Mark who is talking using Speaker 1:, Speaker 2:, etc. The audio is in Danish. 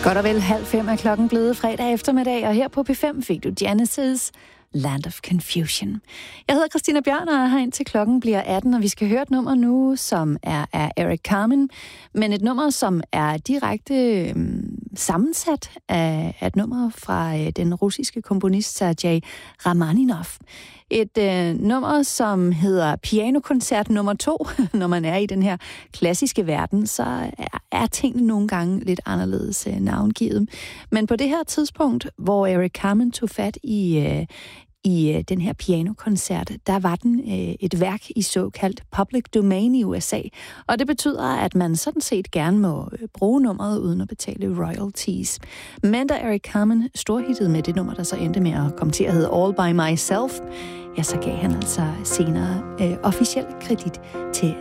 Speaker 1: Godt og vel 4:30 er klokken blevet fredag eftermiddag, og her på P5 fik du Genesis Land of Confusion. Jeg hedder Christina Bjørn, og er her indtil klokken bliver 18, og vi skal høre et nummer nu, som er af Eric Carmen, men et nummer, som er direkte sammensat af et nummer fra den russiske komponist Sergej Rachmaninov. Et nummer, som hedder Pianokoncert nummer 2. Når man er i den her klassiske verden, så er tingene nogle gange lidt anderledes navngivet. Men på det her tidspunkt, hvor Eric Carmen tog fat i den her pianokoncert, der var den et værk i såkaldt public domain i USA. Og det betyder, at man sådan set gerne må bruge nummeret uden at betale royalties. Men da Eric Carmen storhittede med det nummer, der så endte med at komme til at hedde All By Myself, ja, så gav han altså senere officiel kredit til